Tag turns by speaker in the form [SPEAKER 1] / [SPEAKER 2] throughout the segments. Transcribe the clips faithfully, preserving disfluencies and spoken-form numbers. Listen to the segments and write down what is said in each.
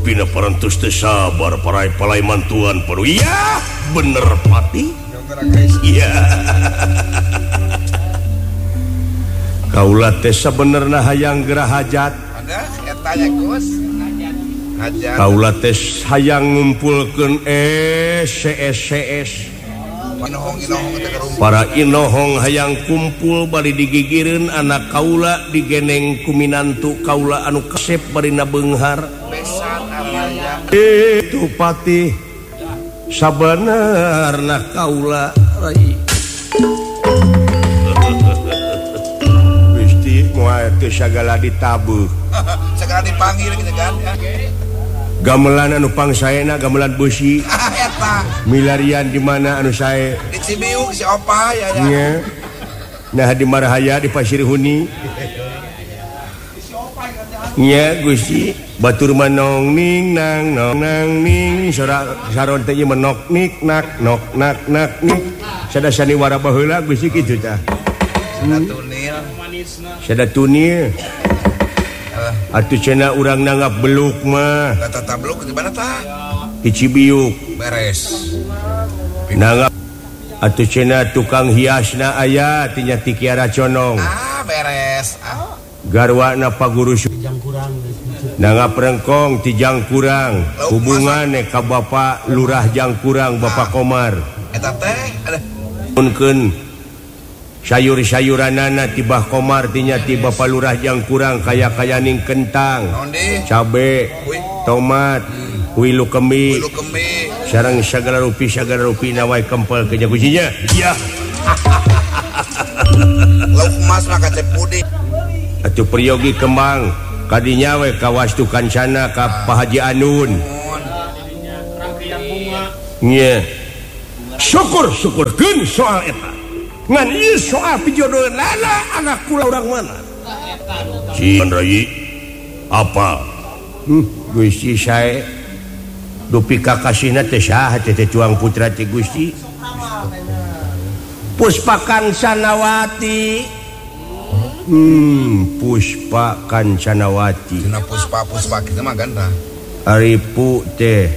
[SPEAKER 1] rupina parantos teu sabar parai palai mantuan paru iya bener pati iya kaula teh sabenerna hayang gerah hajat
[SPEAKER 2] eta nya Gus hajat
[SPEAKER 1] kaula teh hayang ngumpulkeun S S S para inohong hayang kumpul bari digigireun anak kaula digeneng kuminantu kaula anu kasep barina beunghar itu pati sabenerna kaula rai Gusti moal teu sagala ditabuh
[SPEAKER 2] segala dipanggil gitu kan
[SPEAKER 1] gamelan anu pangsaena gamelan beusi
[SPEAKER 2] eta
[SPEAKER 1] milarian di mana anu sae
[SPEAKER 2] di Cibiuk si Opa ya
[SPEAKER 1] ya nah di Marahaya di Pasir Huni nya Gusti batur manong ning nang nong nang ning sora saron teh ieu menok nik nak nok nak nak nik sada saniwara baheula Gusti kitu tah
[SPEAKER 2] sada tunil
[SPEAKER 1] sada tunil atuh cenah urang nanggap beluk mah
[SPEAKER 2] tata beluk di mana tah
[SPEAKER 1] di Cibiuk
[SPEAKER 2] beres
[SPEAKER 1] nanggap atuh cenah tukang hiasna aya tinya ti Kiara Condong
[SPEAKER 2] ah beres ah
[SPEAKER 1] garwana paguru nanggap rengkong ti Jangkurang hubungane ka Bapak Lurah Jangkurang Bapak Komar
[SPEAKER 2] eta teh
[SPEAKER 1] munkeun sayur-sayuranana ti Bah Komar tinya ti Bapak Lurah Jangkurang kaya-kaya ning kentang cabe tomat huilu kembi
[SPEAKER 2] lu kembi
[SPEAKER 1] sareng sagala rupi sagala rupi nawai kempel ke jagusinya iya
[SPEAKER 2] lauk emas mah ka teh puding
[SPEAKER 1] atuh priyogi kembang kadinya we ka Wastu Kancana ka Pak Haji Anun nya syukur syukurkeun soal eta ngan ieu soal pijodohan lala anak kula urang mana Cian Rai apa hmm, Gusti sae dupi kakasihna teh saha teh Tuang Putra teh Gusti Puspa Kancanawati hmm Puspa Kancanawati
[SPEAKER 2] cenah Puspa Puspa kitu mah ganda
[SPEAKER 1] Aripu teh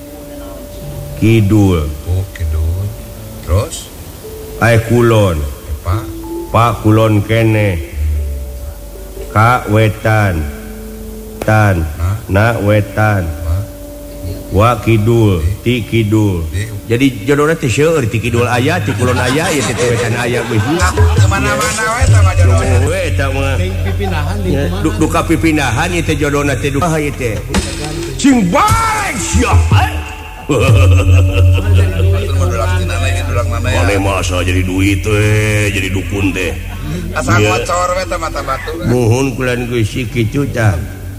[SPEAKER 1] Kidul
[SPEAKER 2] oh kidul terus
[SPEAKER 1] Ai kulon
[SPEAKER 2] Pak
[SPEAKER 1] Pak kulon kene Kak wetan tan na wetan wa kidul ti kidul jadi jodohna teh seueur ti kidul aya ti kulon aya ieu teh wetan aya geus
[SPEAKER 2] ke mana-mana we tah mah jodohna
[SPEAKER 1] we eta mah pipinahan di duka pipinahan ieu teh jodohna teh duka ieu teh cing baik sia mana masa jadi duit teh jadi dukun teh
[SPEAKER 2] asal ngocor we teh mata batu
[SPEAKER 1] muhun kulan Gusti kitu tah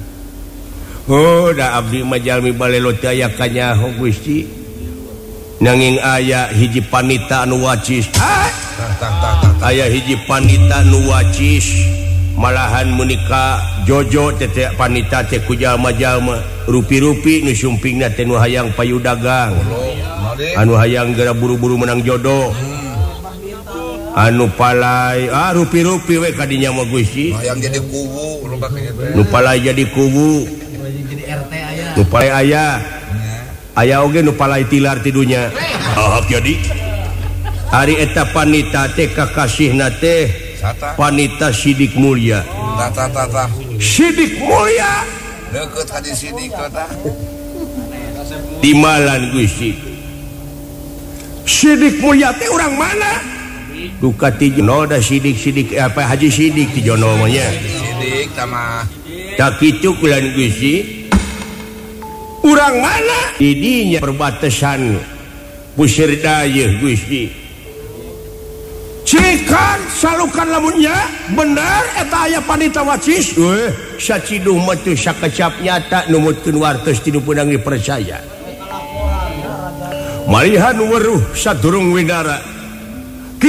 [SPEAKER 1] oh da abdi mah jalmi balelo teh aya kanyaho Gusti nanging aya hiji panita anu wacis aya hiji panita anu wacis malahan menika jojo teh panita teh ku jalma-jalma rupi-rupi nu sumpingna teh nu hayang payu dagang anu hayang gara buru-buru menang jodoh anu palai ah rupi-rupi we kadinya mah Gusti
[SPEAKER 2] hayang jadi kubu
[SPEAKER 1] nu palai jadi kubu nu palai aya aya oge nu palai tilar tidunya ahap jadi ari eta panita teh kakasihna teh panita Sidik Mulya
[SPEAKER 2] tah tah tah
[SPEAKER 1] Sidik Mulya
[SPEAKER 2] deukeut ka di Sidik tah
[SPEAKER 1] di Malan Gusti Sidik Mulya teh urang mana duka ti no da Sidik Sidik apa Haji Sidik ti jono mah nya
[SPEAKER 2] Sidik tah mah
[SPEAKER 1] tak kitu kulan Gusti urang mana di dinya perbatasan Pusir Dayeuh Gusti cikan salukan lamunnya bener eta aya panita wacis weh saciduh mah teu sakecap nyata numutkeun wartos tinu peunang dipercaya malihan weruh sadurung winara